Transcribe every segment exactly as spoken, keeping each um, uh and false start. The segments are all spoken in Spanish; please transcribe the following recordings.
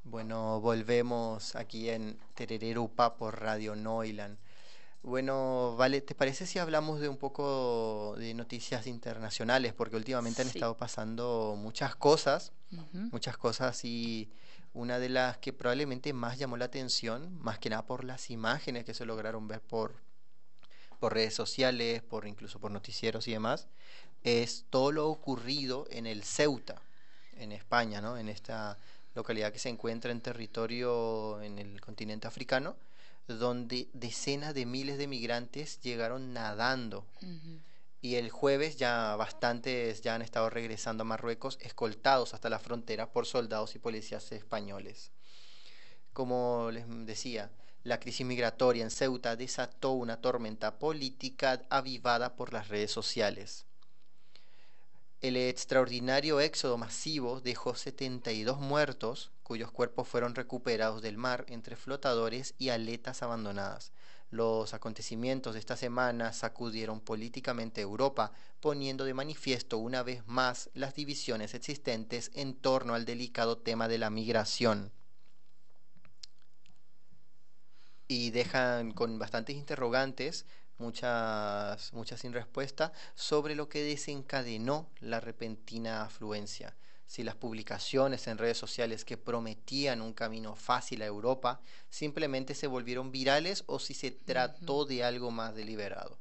Bueno, volvemos aquí en Terererupa por Radio Noilan. Bueno, vale, ¿te parece si hablamos de un poco de noticias internacionales? Porque últimamente han Sí. estado pasando muchas cosas, Ujú. muchas cosas y una de las que probablemente más llamó la atención, más que nada por las imágenes que se lograron ver por, por redes sociales, por incluso por noticieros y demás, es todo lo ocurrido en el Ceuta, en España, ¿no? En esta localidad que se encuentra en territorio en el continente africano, donde decenas de miles de migrantes llegaron nadando. Ujú. Y el jueves ya bastantes ya han estado regresando a Marruecos, escoltados hasta la frontera por soldados y policías españoles. Como les decía, la crisis migratoria en Ceuta desató una tormenta política avivada por las redes sociales. El extraordinario éxodo masivo dejó setenta y dos muertos, cuyos cuerpos fueron recuperados del mar entre flotadores y aletas abandonadas. Los acontecimientos de esta semana sacudieron políticamente Europa, poniendo de manifiesto una vez más las divisiones existentes en torno al delicado tema de la migración. Y dejan con bastantes interrogantes, muchas, muchas sin respuesta, sobre lo que desencadenó la repentina afluencia. Si las publicaciones en redes sociales que prometían un camino fácil a Europa simplemente se volvieron virales o si se Ujú. trató de algo más deliberado.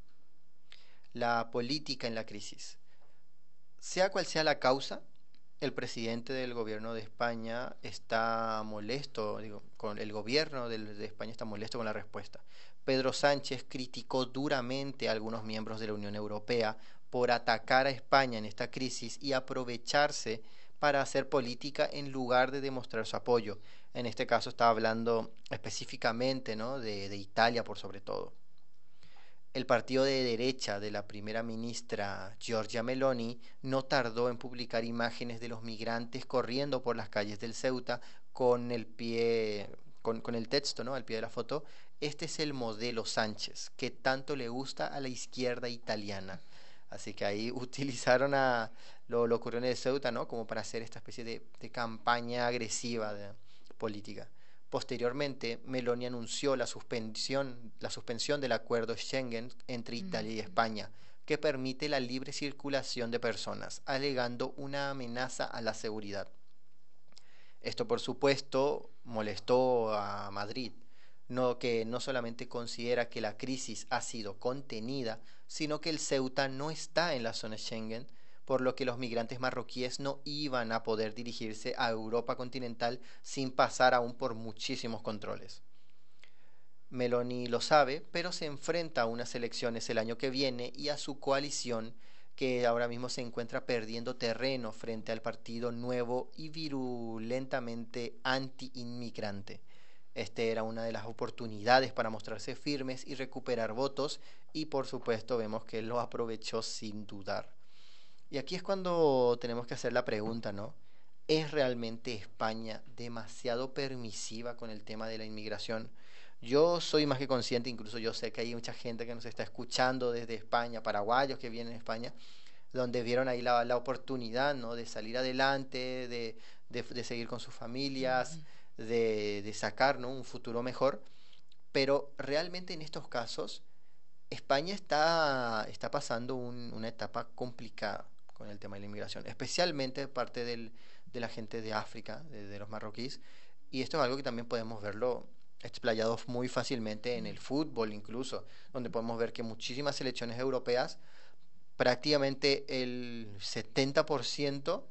La política en la crisis. Sea cual sea la causa, el presidente del gobierno de España está molesto, digo, con el gobierno del- de España está molesto con la respuesta. Pedro Sánchez criticó duramente a algunos miembros de la Unión Europea por atacar a España en esta crisis y aprovecharse para hacer política en lugar de demostrar su apoyo. En este caso estaba hablando específicamente, ¿no?, de, de Italia por sobre todo. El partido de derecha de la primera ministra Giorgia Meloni no tardó en publicar imágenes de los migrantes corriendo por las calles del Ceuta con el pie, con, con el texto, ¿no?, al pie de la foto. Este es el modelo Sánchez, que tanto le gusta a la izquierda italiana. Así que ahí utilizaron a lo, lo ocurrió en el Ceuta, ¿no?, como para hacer esta especie de, de campaña agresiva de política. Posteriormente, Meloni anunció la suspensión, la suspensión del acuerdo Schengen entre Italia y Ujú. España, que permite la libre circulación de personas, alegando una amenaza a la seguridad. Esto, por supuesto, molestó a Madrid, no, que no solamente considera que la crisis ha sido contenida, sino que el Ceuta no está en la zona Schengen, por lo que los migrantes marroquíes no iban a poder dirigirse a Europa continental sin pasar aún por muchísimos controles. Meloni lo sabe, pero se enfrenta a unas elecciones el año que viene y a su coalición que ahora mismo se encuentra perdiendo terreno frente al partido nuevo y virulentamente anti-inmigrante. Este era una de las oportunidades para mostrarse firmes y recuperar votos y por supuesto vemos que lo aprovechó sin dudar. Y aquí es cuando tenemos que hacer la pregunta, ¿no? ¿Es realmente España demasiado permisiva con el tema de la inmigración? Yo soy más que consciente, incluso yo sé que hay mucha gente que nos está escuchando desde España, paraguayos que vienen a España, donde vieron ahí la, la oportunidad, ¿no?, de salir adelante, de, de, de seguir con sus familias, Ujú. de, de sacar, ¿no?, un futuro mejor. Pero realmente en estos casos España está, está pasando un- una etapa complicada con el tema de la inmigración, especialmente de parte del- de la gente de África, de, de los marroquíes, y esto es algo que también podemos verlo explayado muy fácilmente en el fútbol incluso, donde podemos ver que muchísimas selecciones europeas, prácticamente el setenta por ciento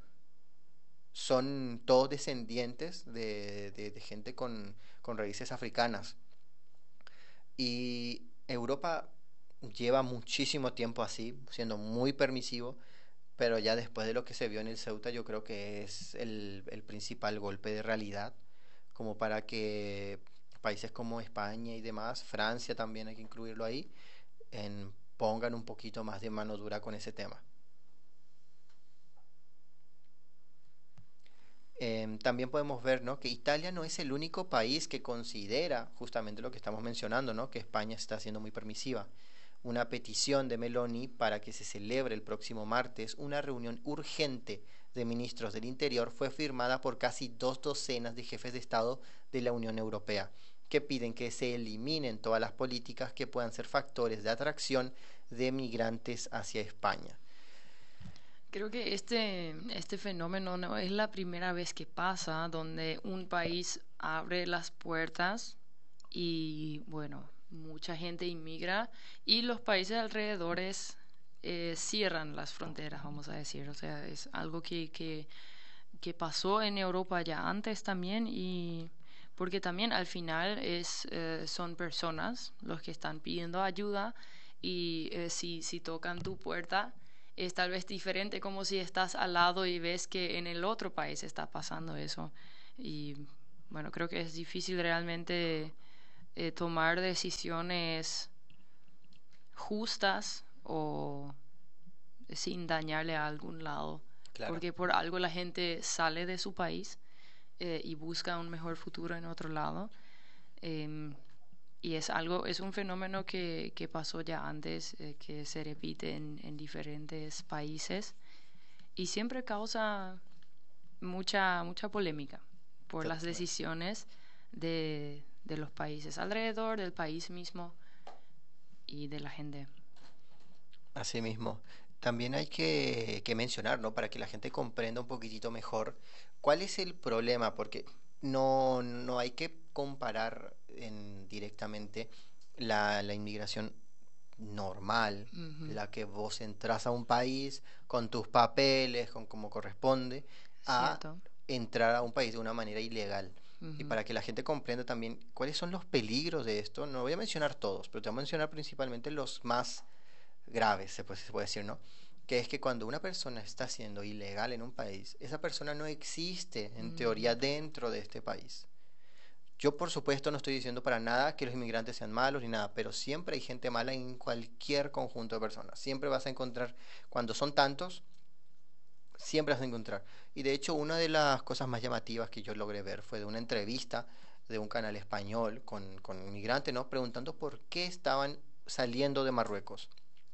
son todos descendientes de, de- de gente con, con raíces africanas. Y Europa lleva muchísimo tiempo así, siendo muy permisivo, pero ya después de lo que se vio en el Ceuta, yo creo que es el, el principal golpe de realidad, como para que países como España y demás, Francia también hay que incluirlo ahí, en, pongan un poquito más de mano dura con ese tema. Em, también podemos ver, ¿no?, que Italia no es el único país que considera justamente lo que estamos mencionando, ¿no?, que España está siendo muy permisiva. Una petición de Meloni para que se celebre el próximo martes una reunión urgente de Ministros del Interior fue firmada por casi dos docenas de jefes de Estado de la Unión Europea, que piden que se eliminen todas las políticas que puedan ser factores de atracción de migrantes hacia España. Creo que este, este fenómeno no es la primera vez que pasa donde un país abre las puertas y, bueno, mucha gente inmigra y los países alrededores eh, cierran las fronteras, vamos a decir. O sea, es algo que, que, que pasó en Europa ya antes también y porque también al final es, eh, son personas los que están pidiendo ayuda y eh, si, si tocan tu puerta es tal vez diferente como si estás al lado y ves que en el otro país está pasando eso. Y bueno, creo que es difícil realmente eh, tomar decisiones justas o sin dañarle a algún lado, Claro. porque por algo la gente sale de su país eh, y busca un mejor futuro en otro lado. Eh, y es algo, es un fenómeno que, que pasó ya antes, eh, que se repite en, en diferentes países y siempre causa mucha, mucha polémica por las Totalmente. decisiones de, de los países alrededor, del país mismo y de la gente. Así mismo. También hay que, que mencionar, ¿no? Para que la gente comprenda un poquitito mejor cuál es el problema, porque no, no hay que comparar en, directamente la, la inmigración normal, Ujú, la que vos entras a un país con tus papeles, con como corresponde, a cierto. entrar a un país de una manera ilegal. Y Ujú, para que la gente comprenda también cuáles son los peligros de esto, no voy a mencionar todos, pero te voy a mencionar principalmente los más graves, se puede, se puede decir, ¿no? Que es que cuando una persona está siendo ilegal en un país, esa persona no existe en ujú, teoría dentro de este país. Yo, por supuesto, no estoy diciendo para nada que los inmigrantes sean malos ni nada, pero siempre hay gente mala en cualquier conjunto de personas. Siempre vas a encontrar, cuando son tantos, siempre vas a encontrar. Y de hecho, una de las cosas más llamativas que yo logré ver fue de una entrevista de un canal español con, con inmigrantes, ¿no? Preguntando por qué estaban saliendo de Marruecos.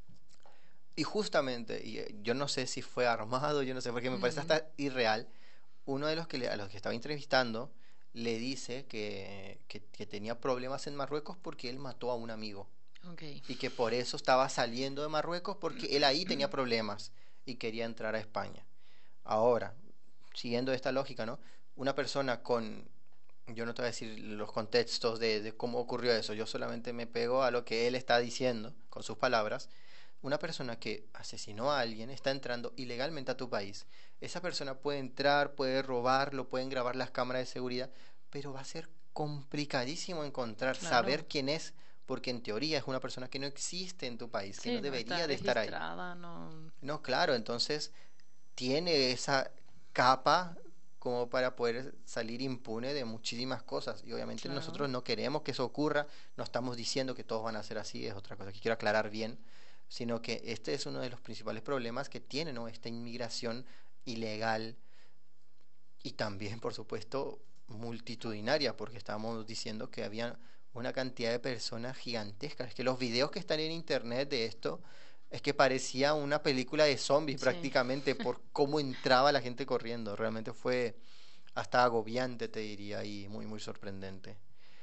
Y justamente, y eh, yo no sé si fue armado, yo no sé, porque me parece ujú. hasta irreal, uno de los que le- a los que estaba entrevistando le dice que, que, que tenía problemas en Marruecos porque él mató a un amigo Ok. y que por eso estaba saliendo de Marruecos porque él ahí tenía problemas y quería entrar a España. Ahora, siguiendo esta lógica, ¿no? Una persona con, yo no te voy a decir los contextos de, de cómo ocurrió eso, yo solamente me pego a lo que él está diciendo con sus palabras. Una persona que asesinó a alguien está entrando ilegalmente a tu país. Esa persona puede entrar, puede robar, lo pueden grabar las cámaras de seguridad, pero va a ser complicadísimo encontrar, Claro. saber quién es, porque en teoría es una persona que no existe en tu país, que no Sí, no está debería de estar ahí. registrada, no. No, claro, entonces tiene esa capa como para poder salir impune de muchísimas cosas. Y obviamente Claro. nosotros no queremos que eso ocurra, no estamos diciendo que todos van a ser así, es otra cosa que quiero aclarar bien, sino que este es uno de los principales problemas que tiene, ¿no? Esta inmigración ilegal y también, por supuesto, multitudinaria, porque estábamos diciendo que había una cantidad de personas gigantescas. Es que los videos que están en internet de esto es que parecía una película de zombies Sí, prácticamente por cómo entraba la gente corriendo. Realmente fue hasta agobiante, te diría, y muy, muy sorprendente.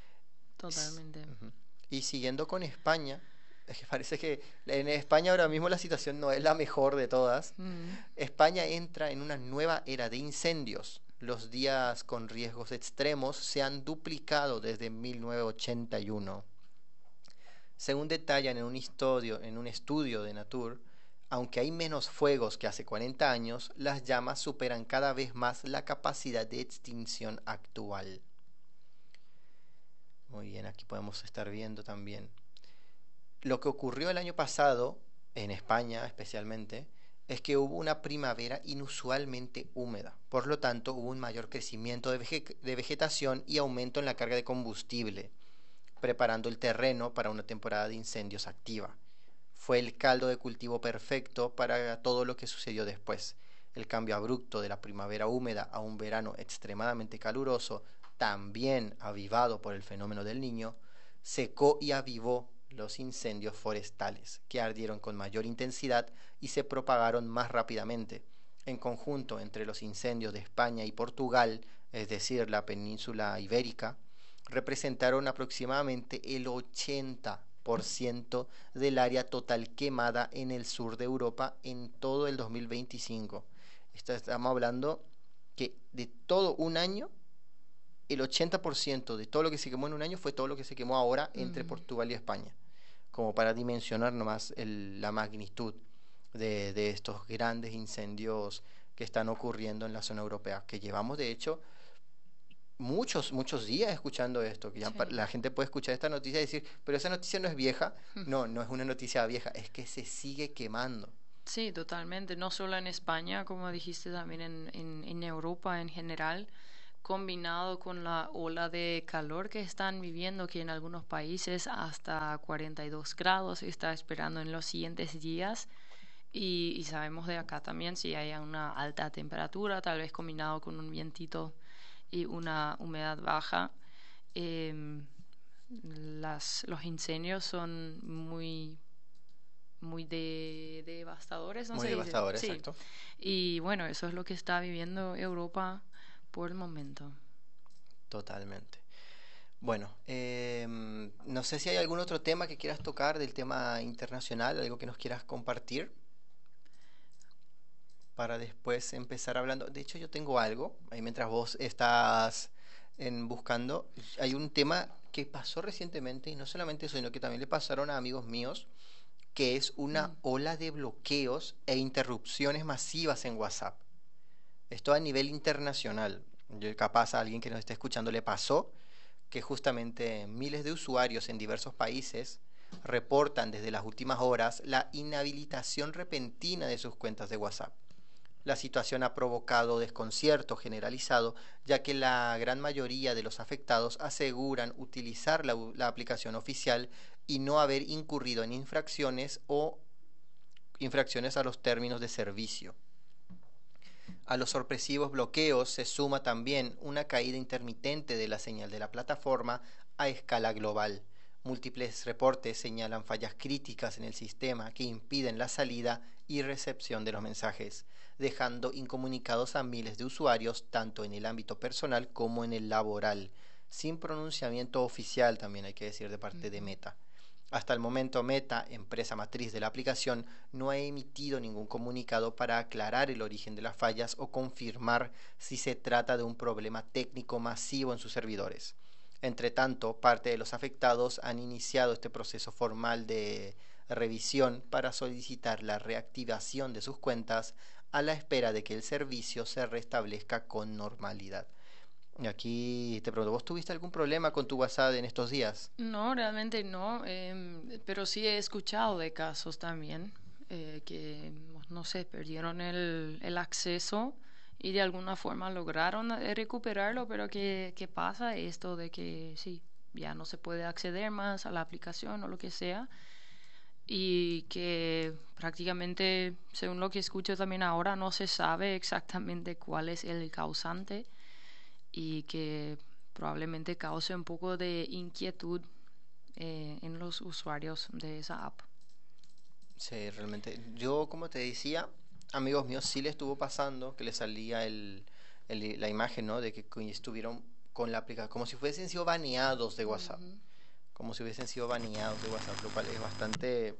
S- totalmente. ujú. Y siguiendo con España, es que parece que en España ahora mismo la situación no es la mejor de todas. Mm, España entra en una nueva era de incendios. Los días con riesgos extremos se han duplicado desde mil novecientos ochenta y uno. Según detallan en un estudio, en un estudio de Nature, aunque hay menos fuegos que hace cuarenta años, las llamas superan cada vez más la capacidad de extinción actual. Muy bien, aquí podemos estar viendo también. Lo que ocurrió el año pasado, en España especialmente, es que hubo una primavera inusualmente húmeda. Por lo tanto, hubo un mayor crecimiento de, vege- de vegetación y aumento en la carga de combustible, preparando el terreno para una temporada de incendios activa. Fue el caldo de cultivo perfecto para todo lo que sucedió después. El cambio abrupto de la primavera húmeda a un verano extremadamente caluroso, también avivado por el fenómeno del Niño, secó y avivó los incendios forestales, que ardieron con mayor intensidad y se propagaron más rápidamente. en conjunto entre los incendios de España y Portugal, es decir, la península ibérica, representaron aproximadamente el ochenta por ciento del área total quemada en el sur de Europa en todo el dos mil veinticinco. Esto estamos hablando que de todo un año, el ochenta por ciento de todo lo que se quemó en un año fue todo lo que se quemó ahora entre Mm. Portugal y España, como para dimensionar nomás el, la magnitud de, de estos grandes incendios que están ocurriendo en la zona europea, que llevamos de hecho muchos, muchos días escuchando esto, que ya pa- Sí. la gente puede escuchar esta noticia y decir, pero esa noticia no es vieja. Mm. No, no es una noticia vieja, es que se sigue quemando. Sí, totalmente. No solo en España, como dijiste, también en, en, en Europa en general, combinado con la ola de calor que están viviendo, que en algunos países hasta cuarenta y dos grados está esperando en los siguientes días. Y, y sabemos de acá también si hay una alta temperatura, tal vez combinado con un vientito y una humedad baja, em, las, los incendios son muy muy de, devastadores, ¿no Muy se dice? devastador, Sí. exacto. Y bueno, eso es lo que está viviendo Europa por el momento. Totalmente. Bueno, em, no sé si hay algún otro tema que quieras tocar del tema internacional, algo que nos quieras compartir para después empezar hablando. De hecho, yo tengo algo, ahí mientras vos estás en buscando, hay un tema que pasó recientemente y no solamente eso, sino que también le pasaron a amigos míos, que es una Mm. ola de bloqueos e interrupciones masivas en WhatsApp. Esto a nivel internacional. Yo, capaz a alguien que nos esté escuchando le pasó que justamente miles de usuarios en diversos países reportan desde las últimas horas la inhabilitación repentina de sus cuentas de WhatsApp. La situación ha provocado desconcierto generalizado, ya que la gran mayoría de los afectados aseguran utilizar la, la aplicación oficial y no haber incurrido en infracciones o infracciones a los términos de servicio. A los sorpresivos bloqueos se suma también una caída intermitente de la señal de la plataforma a escala global. Múltiples reportes señalan fallas críticas en el sistema que impiden la salida y recepción de los mensajes, dejando incomunicados a miles de usuarios tanto en el ámbito personal como en el laboral, sin pronunciamiento oficial también hay que decir de parte de Ujú. Meta. Hasta el momento Meta, empresa matriz de la aplicación, no ha emitido ningún comunicado para aclarar el origen de las fallas o confirmar si se trata de un problema técnico masivo en sus servidores. Entre tanto, parte de los afectados han iniciado este proceso formal de revisión para solicitar la reactivación de sus cuentas a la espera de que el servicio se restablezca con normalidad. Y aquí te pregunto, ¿vos tuviste algún problema con tu WhatsApp en estos días? No, realmente no, em, pero sí he escuchado de casos también eh, que, no sé, perdieron el, el acceso y de alguna forma lograron eh, recuperarlo, pero que, que pasa esto de que sí, ya no se puede acceder más a la aplicación o lo que sea, y que prácticamente, según lo que escucho también ahora, no se sabe exactamente cuál es el causante y que probablemente cause un poco de inquietud eh, en los usuarios de esa app. Sí, realmente. Yo, como te decía, amigos míos sí les estuvo pasando que les salía el, el- la imagen, ¿no? De que co- estuvieron con la aplicación, como si fuesen sido baneados de WhatsApp, Ujú. como si hubiesen sido baneados de WhatsApp, lo cual es bastante,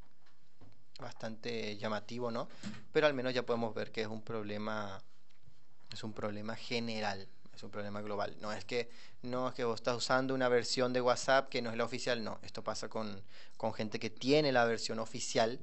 bastante llamativo, ¿no? Pero al menos ya podemos ver que es un problema, es un problema general, es un problema global. No es que, no es que vos estás usando una versión de WhatsApp que no es la oficial, no. Esto pasa con, con gente que tiene la versión oficial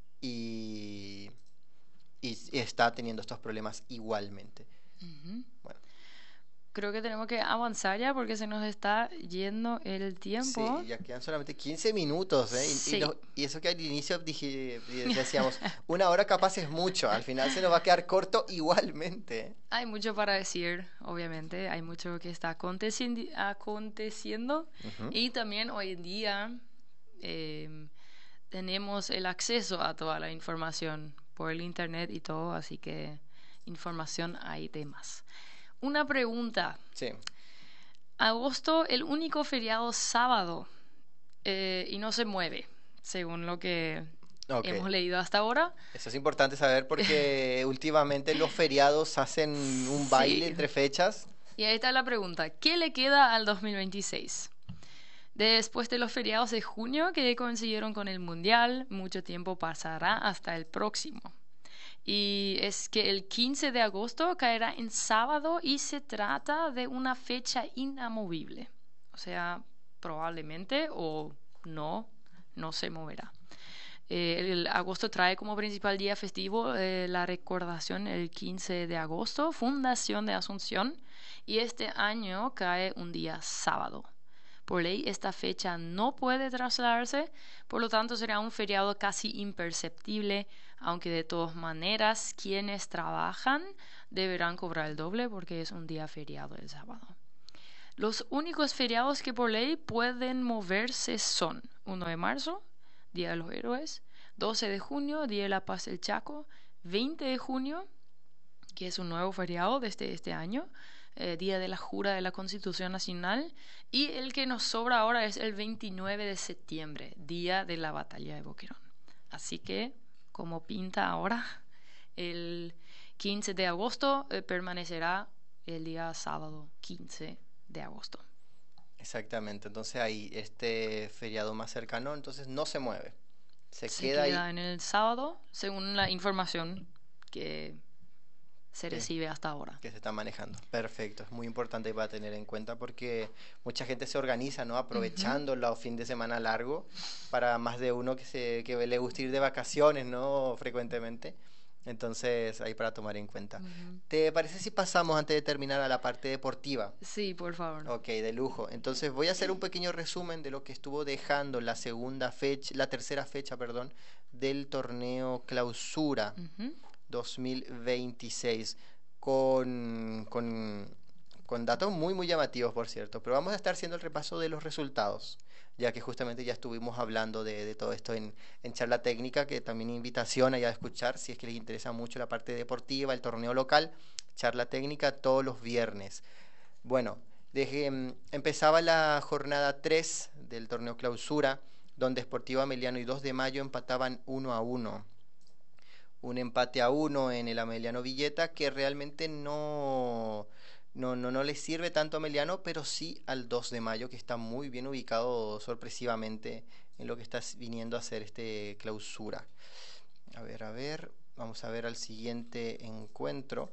y, y está teniendo estos problemas igualmente. Ujú. Bueno, Creo que tenemos que avanzar ya porque se nos está yendo el tiempo. sí, ya quedan solamente quince minutos, ¿eh? Y, y, Sí, lo- y eso que al inicio dije, decíamos, una hora capaz es mucho, al final se nos va a quedar corto igualmente. ¿Eh? hay mucho para decir, obviamente, hay mucho que está aconteciendo, aconteciendo Ujú. y también hoy en día eh, tenemos el acceso a toda la información por el internet y todo, así que información hay de más. Una pregunta. Sí, Agosto, el único feriado sábado eh, y no se mueve, según lo que Ok, hemos leído hasta ahora. eso es importante saber porque últimamente los feriados hacen un baile Sí. entre fechas. Y ahí está la pregunta, ¿qué le queda al dos mil veintiséis? Después de los feriados de junio que coincidieron con el Mundial, mucho tiempo pasará hasta el próximo. Y es que el quince de agosto caerá en sábado y se trata de una fecha inamovible. O sea, probablemente o no, no se moverá. Eh, el agosto trae como principal día festivo eh, la recordación el quince de agosto, Fundación de Asunción, y este año cae un día sábado. Por ley, esta fecha no puede trasladarse, por lo tanto será un feriado casi imperceptible, aunque de todas maneras quienes trabajan deberán cobrar el doble porque es un día feriado el sábado. Los únicos feriados que por ley pueden moverse son uno de marzo, Día de los Héroes, doce de junio, Día de la Paz del Chaco, veinte de junio, que es un nuevo feriado desde este año, eh, Día de la Jura de la Constitución Nacional, y el que nos sobra ahora es el veintinueve de septiembre, Día de la Batalla de Boquerón. Así que, como pinta ahora, el quince de agosto eh, permanecerá el día sábado quince de agosto. Exactamente, entonces ahí este feriado más cercano, entonces no se mueve, se Se queda queda ahí. en el sábado, según la información que se que, recibe hasta ahora. que se está manejando. Perfecto, es muy importante para tener en cuenta porque mucha gente se organiza, ¿no? Ujú. Aprovechando los fin de semana largo para más de uno que se que le gusta ir de vacaciones, ¿no? Frecuentemente. Entonces, ahí para tomar en cuenta. Ujú. ¿Te parece si pasamos antes de terminar a la parte deportiva? Sí, por favor. Ok, de lujo. Entonces voy a hacer un pequeño resumen de lo que estuvo dejando la segunda fecha, la tercera fecha, perdón, del torneo Clausura Ujú. dos mil veintiséis con, con, con datos muy muy llamativos, por cierto, pero vamos a estar haciendo el repaso de los resultados, ya que justamente ya estuvimos hablando de, de todo esto en, en charla técnica, que también invitación allá a escuchar, si es que les interesa mucho la parte deportiva, el torneo local, charla técnica todos los viernes. Bueno, desde, mm, empezaba la jornada tres del torneo Clausura, donde Sportivo Ameliano y dos de Mayo empataban uno a uno. Un empate a uno en el Ameliano Villeta que realmente no, no, no, no le sirve tanto a Ameliano, pero sí al dos de Mayo, que está muy bien ubicado sorpresivamente en lo que está viniendo a hacer este Clausura. A ver, a ver, vamos a ver al siguiente encuentro.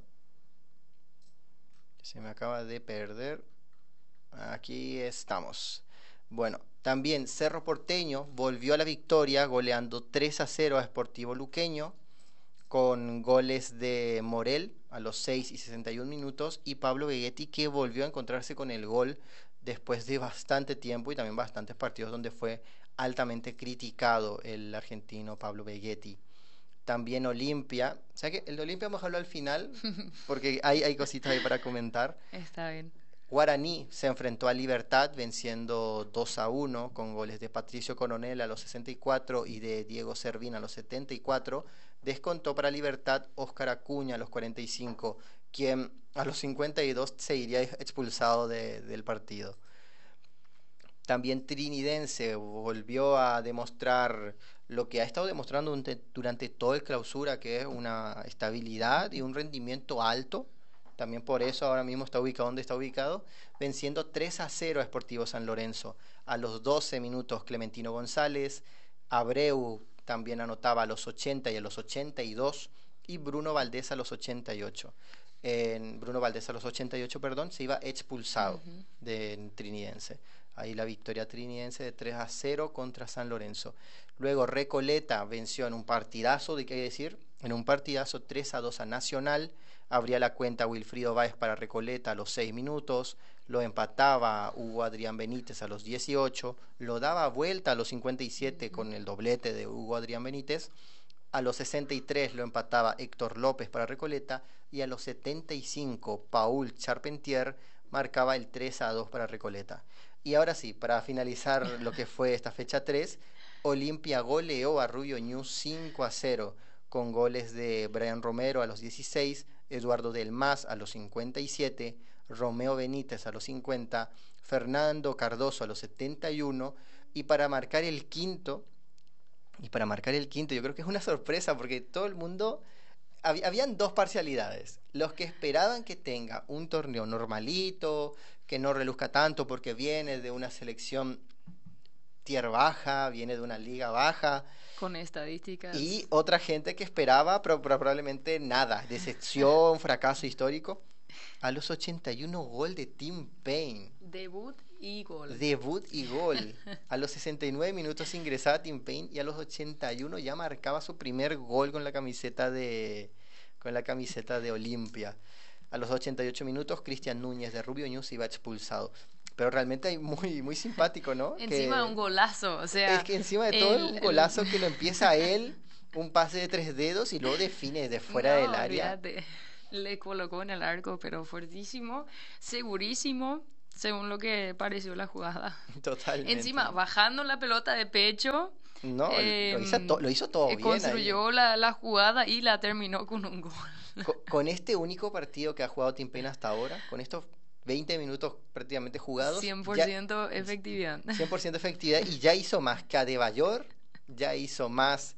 Se me acaba de perder. Aquí estamos. Bueno, también Cerro Porteño volvió a la victoria goleando tres a cero a Sportivo Luqueño con goles de Morel a los seis y sesenta y uno minutos y Pablo Vegetti que volvió a encontrarse con el gol después de bastante tiempo y también bastantes partidos donde fue altamente criticado el argentino Pablo Vegetti. También Olimpia, o sea que el de Olimpia vamos a hablar al final porque hay, hay cositas ahí para comentar. Está bien. Guaraní se enfrentó a Libertad venciendo dos a uno con goles de Patricio Coronel a los sesenta y cuatro y de Diego Servín a los setenta y cuatro. Descontó para Libertad Óscar Acuña a los cuarenta y cinco, quien a los cincuenta y dos se iría expulsado de, del partido. También Trinidense volvió a demostrar lo que ha estado demostrando durante todo el clausura, que es una estabilidad y un rendimiento alto. También por eso ahora mismo está ubicado donde está ubicado, venciendo tres a cero a Sportivo San Lorenzo. A los doce minutos Clementino González, Abreu también anotaba a los ochenta y a los ochenta y dos y Bruno Valdés a los ochenta y ocho. En Bruno Valdés a los ochenta y ocho, perdón, se iba expulsado Ujú. de Trinidense. Ahí la victoria trinidense de tres a cero contra San Lorenzo. Luego Recoleta venció en un partidazo, de qué decir, en un partidazo tres a dos a Nacional. Abría la cuenta Wilfrido Báez para Recoleta a los seis minutos, lo empataba Hugo Adrián Benítez a los dieciocho, lo daba vuelta a los cincuenta y siete Ujú. con el doblete de Hugo Adrián Benítez, a los sesenta y tres lo empataba Héctor López para Recoleta y a los setenta y cinco Paul Charpentier marcaba el tres a dos para Recoleta. Y ahora sí, para finalizar lo que fue esta fecha tres, Olimpia goleó a Rubio Ñu cinco a cero con goles de Brian Romero a los dieciséis, Eduardo Del Mas a los cincuenta y siete, Romeo Benítez a los cincuenta, Fernando Cardoso a los setenta y uno y para marcar el quinto Y para marcar el quinto, yo creo que es una sorpresa porque todo el mundo... hab- Habían dos parcialidades. Los que esperaban que tenga un torneo normalito, que no reluzca tanto porque viene de una selección tier baja, viene de una liga baja, Con y estadísticas. otra gente que esperaba pero, pero probablemente nada, decepción, fracaso histórico. A los ochenta y uno gol de Tim Payne. Debut y gol. Debut y gol. A los sesenta y nueve minutos ingresaba Tim Payne y a los ochenta y uno ya marcaba su primer gol con la camiseta de con la camiseta de Olimpia. A los ochenta y ocho minutos Cristian Núñez de Rubio Ñu se iba expulsado. Pero realmente hay muy muy simpático, ¿no? Encima un Que golazo, o es sea, que encima de todo el, un el... golazo que lo empieza él, un pase de tres dedos y luego define de fuera del No, área. olvídate. Le colocó en el arco, pero fuertísimo, segurísimo, según lo que pareció la jugada. Totalmente. Encima, bajando la pelota de pecho, No, lo hizo, to- em, lo hizo todo eh, bien ahí. construyó la, la jugada y la terminó con un gol. Co- Con este único partido que ha jugado Tim Payne hasta ahora, con estos veinte minutos prácticamente jugados, cien por ya ciento efectividad. cien por ciento efectividad y ya hizo más que Adebayor, ya hizo más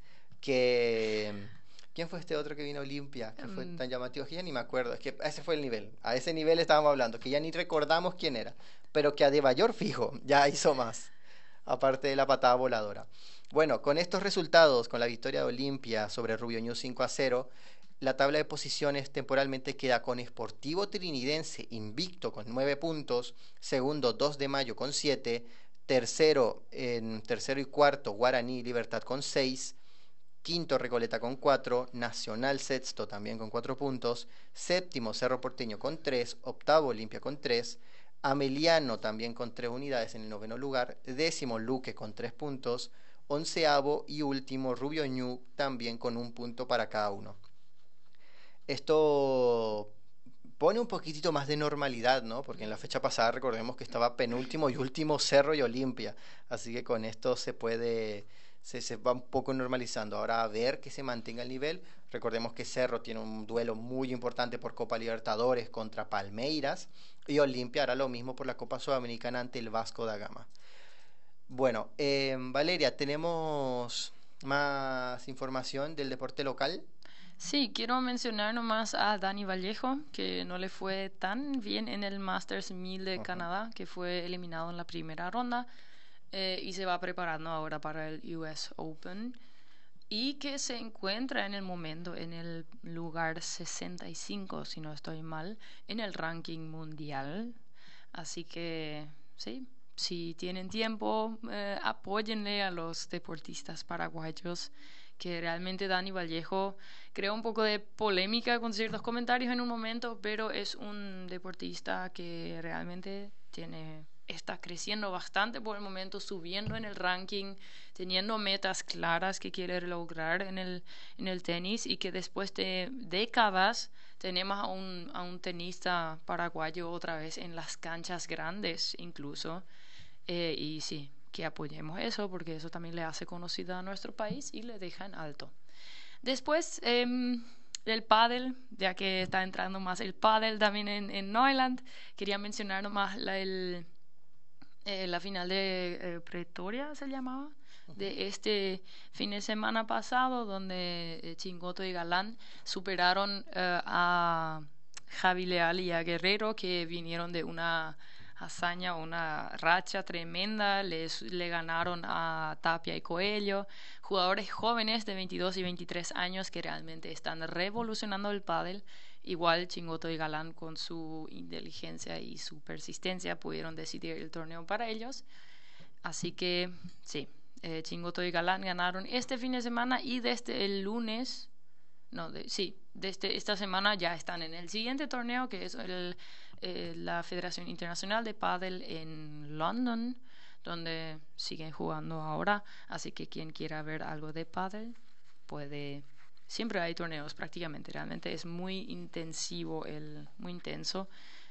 que... ¿Quién fue este otro que vino a Olimpia? Que fue Em, tan llamativo que ya ni me acuerdo. Es que ese fue el nivel. A ese nivel estábamos hablando, que ya ni recordamos quién era. Pero que Adebayor fijo, ya hizo más. Aparte de la patada voladora. Bueno, con estos resultados, con la victoria de Olimpia sobre Rubio Ñu cinco a cero, la tabla de posiciones temporalmente queda con Sportivo Trinidense invicto con nueve puntos, segundo dos de Mayo con siete, tercero, en tercero y cuarto Guaraní Libertad con seis, quinto Recoleta con cuatro, Nacional sexto también con cuatro puntos, séptimo Cerro Porteño con tres, octavo Olimpia con tres, Ameliano también con tres unidades en el noveno lugar, décimo Luque con tres puntos, onceavo y último Rubio Ñu también con un punto para cada uno. Esto pone un poquitito más de normalidad, ¿no? Porque en la fecha pasada recordemos que estaba penúltimo y último Cerro y Olimpia, así que con esto se puede, se, se va un poco normalizando. Ahora a ver que se mantenga el nivel. Recordemos que Cerro tiene un duelo muy importante por Copa Libertadores contra Palmeiras y Olimpia hará lo mismo por la Copa Sudamericana ante el Vasco da Gama. Bueno, eh, Valeria, ¿tenemos más información del deporte local? Sí, quiero mencionar nomás a Dani Vallejo, que no le fue tan bien en el Masters mil de Ujú. Canadá, que fue eliminado en la primera ronda eh, y se va preparando ahora para el U S Open y que se encuentra en el momento en el lugar sesenta y cinco, si no estoy mal, en el ranking mundial. Así que sí, si tienen tiempo, eh, apóyenle a los deportistas paraguayos, que realmente Dani Vallejo creó un poco de polémica con ciertos comentarios en un momento, pero es un deportista que realmente tiene está creciendo bastante por el momento, subiendo en el ranking, teniendo metas claras que quiere lograr en el, en el tenis y que después de décadas tenemos a un, a un tenista paraguayo otra vez en las canchas grandes incluso. Eh, y sí, que apoyemos eso porque eso también le hace conocida a nuestro país y le deja en alto. Después, eh, el pádel, ya que está entrando más el pádel también en, en Neuland, quería mencionar nomás la, el, eh, la final de eh, Pretoria, se llamaba, Ujú. de este fin de semana pasado, donde eh, Chingoto y Galán superaron eh, a Javi Leal y a Guerrero, que vinieron de una hazaña, una racha tremenda, les, le ganaron a Tapia y Coelho, jugadores jóvenes de veintidós y veintitrés años que realmente están revolucionando el pádel. Igual Chingoto y Galán con su inteligencia y su persistencia pudieron decidir el torneo para ellos. Así que sí, eh, Chingoto y Galán ganaron este fin de semana y desde el lunes, no, de, sí, desde esta semana ya están en el siguiente torneo que es el, eh, la Federación Internacional de Pádel en London, donde siguen jugando ahora. Así que quien quiera ver algo de pádel puede. Siempre hay torneos prácticamente, realmente es muy intensivo, el, muy intenso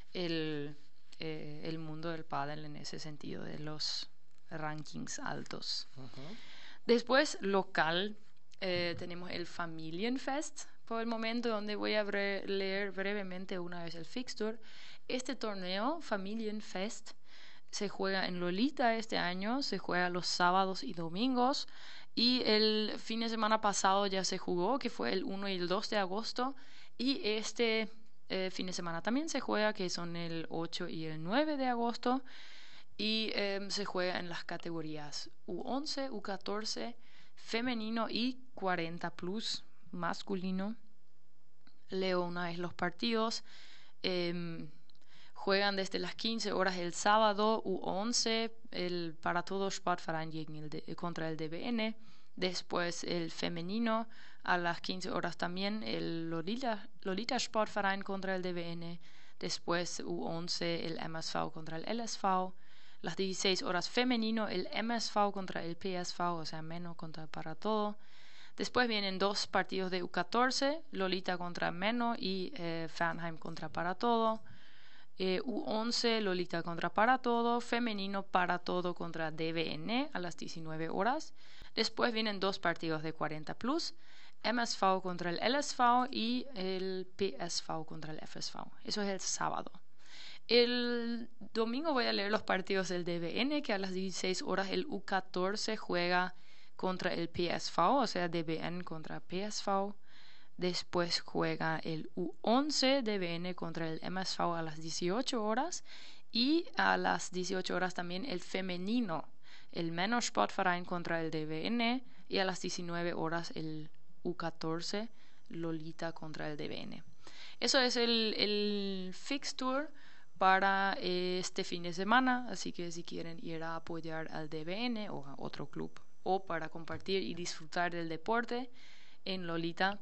el, eh, el mundo del pádel en ese sentido de los rankings altos. Ujú. Después, local, eh, tenemos el Familienfest por el momento, donde voy a bre leer brevemente una vez el fixture. Este torneo, Familienfest, se juega en Lolita este año, se juega los sábados y domingos Y el fin de semana pasado ya se jugó, que fue el uno y el dos de agosto. Y este eh, fin de semana también se juega, que son el ocho y el nueve de agosto. Y eh, se juega en las categorías U once, U catorce, femenino y cuarenta plus masculino. Leo una vez los partidos. Eh, juegan desde las quince horas el sábado U once, el Para Todos Sportverein gegen el de, contra el D B N. Después el femenino a las quince horas también el Lolita, Lolita Sportverein contra el D B N. Después U once el M S V contra el L S V. Las dieciséis horas femenino el M S V contra el P S V, o sea, Menno contra Para Todo. Después vienen dos partidos de U catorce, Lolita contra Menno y eh, Fernheim contra Para Todo. Eh, U once, Lolita contra Para Todo, femenino Para Todo contra D B N a las diecinueve horas. Después vienen dos partidos de cuarenta plus, M S V contra el L S V y el P S V contra el F S V. Eso es el sábado. El domingo voy a leer los partidos del D B N, que a las dieciséis horas el U catorce juega contra el P S V, o sea, D B N contra P S V. Después juega el U once D B N contra el M S V a las dieciocho horas. Y a las dieciocho horas también el femenino, el Menno Sportverein contra el D B N. Y a las diecinueve horas el U catorce Lolita contra el D B N. Eso es el, el fixture para este fin de semana. Así que si quieren ir a apoyar al D B N o a otro club, o para compartir y disfrutar del deporte en Lolita,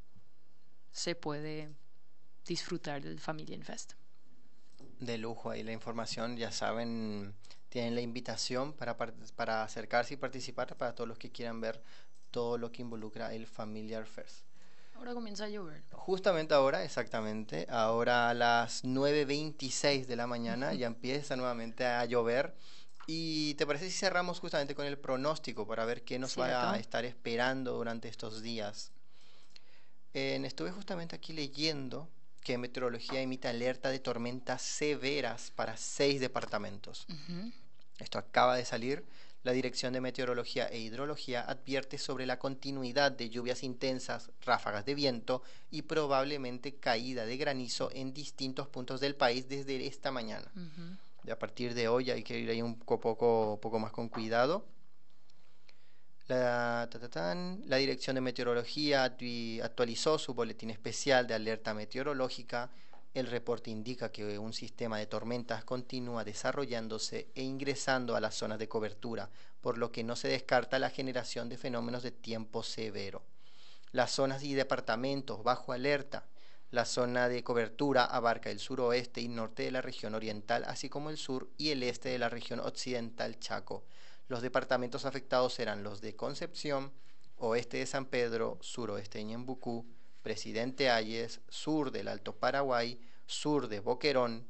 se puede disfrutar del Familienfest. De lujo, ahí la información, ya saben, tienen la invitación para, para acercarse y participar para todos los que quieran ver todo lo que involucra el Familiar Fest. Ahora comienza a llover. Justamente ahora, exactamente, ahora a las nueve veintiséis de la mañana ya empieza nuevamente a llover. ¿Y te parece si cerramos justamente con el pronóstico para ver qué nos ¿Cierto? va a estar esperando durante estos días? Eh, estuve justamente aquí leyendo que meteorología emite alerta de tormentas severas para seis departamentos. Uh-huh. Esto acaba de salir. La Dirección de Meteorología e Hidrología advierte sobre la continuidad de lluvias intensas, ráfagas de viento y probablemente caída de granizo en distintos puntos del país desde esta mañana. Uh-huh. Y a partir de hoy hay que ir ahí un poco, poco más con cuidado. La, ta, ta, tan, la Dirección de Meteorología actualizó su boletín especial de alerta meteorológica. El reporte indica que un sistema de tormentas continúa desarrollándose e ingresando a las zonas de cobertura, por lo que no se descarta la generación de fenómenos de tiempo severo. Las zonas y departamentos bajo alerta. La zona de cobertura abarca el suroeste y norte de la región oriental, así como el sur y el este de la región occidental Chaco. Los departamentos afectados serán los de Concepción, oeste de San Pedro, suroeste de Ñembucú, Presidente Hayes, sur del Alto Paraguay, sur de Boquerón.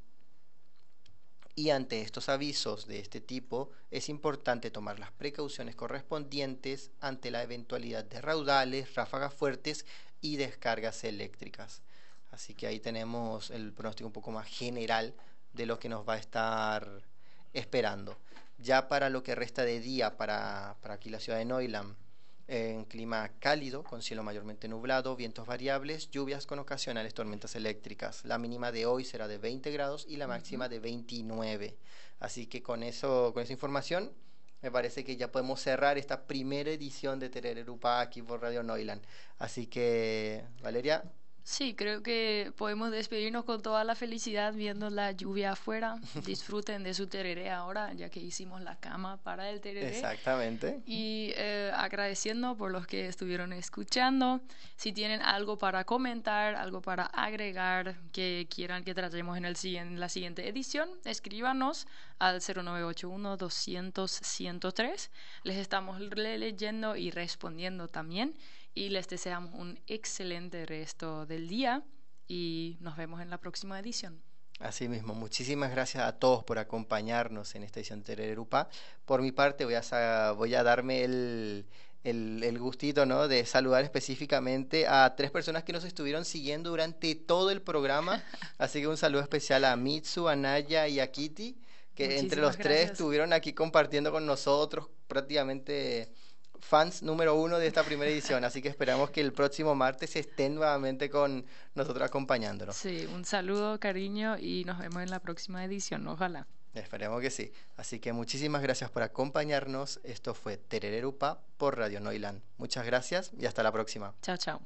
Y ante estos avisos de este tipo, es importante tomar las precauciones correspondientes ante la eventualidad de raudales, ráfagas fuertes y descargas eléctricas. Así que ahí tenemos el pronóstico un poco más general de lo que nos va a estar esperando. Ya para lo que resta de día para, para aquí la ciudad de Neuland, eh, en clima cálido, con cielo mayormente nublado, vientos variables, lluvias con ocasionales tormentas eléctricas. La mínima de hoy será de veinte grados y la máxima uh-huh. de veintinueve. Así que con eso, con esa información, me parece que ya podemos cerrar esta primera edición de Terererupá aquí por Radio Neuland. Así que, Valeria. Sí, creo que podemos despedirnos con toda la felicidad viendo la lluvia afuera. Disfruten de su tereré ahora, ya que hicimos la cama para el tereré. Exactamente. Y eh, agradeciendo por los que estuvieron escuchando. Si tienen algo para comentar, algo para agregar, que quieran que tratemos en, el, en la siguiente edición, escríbanos al cero nueve ocho uno, doscientos, ciento tres. Les estamos leyendo y respondiendo también. Y les deseamos un excelente resto del día y nos vemos en la próxima edición. Así mismo, muchísimas gracias a todos por acompañarnos en esta edición de Terererupá. Por mi parte voy a, voy a darme el, el, el gustito, ¿no?, de saludar específicamente a tres personas que nos estuvieron siguiendo durante todo el programa. Así que un saludo especial a Mitsu, a Naya y a Kitty, que muchísimas entre los gracias. Tres estuvieron aquí compartiendo con nosotros prácticamente fans número uno de esta primera edición, así que esperamos que el próximo martes estén nuevamente con nosotros acompañándonos. Sí, un saludo, cariño, y nos vemos en la próxima edición, ojalá. Esperemos que sí. Así que muchísimas gracias por acompañarnos. Esto fue Terererupa por Radio Noiland. Muchas gracias y hasta la próxima. Chao, chao.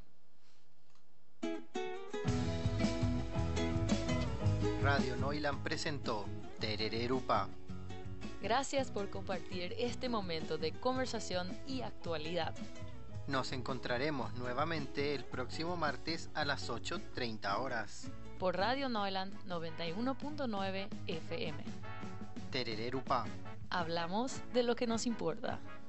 Radio Noiland presentó Terererupa. Gracias por compartir este momento de conversación y actualidad. Nos encontraremos nuevamente el próximo martes a las ocho treinta horas. Por Radio Noiland noventa y uno punto nueve F M. Terererupa. Hablamos de lo que nos importa.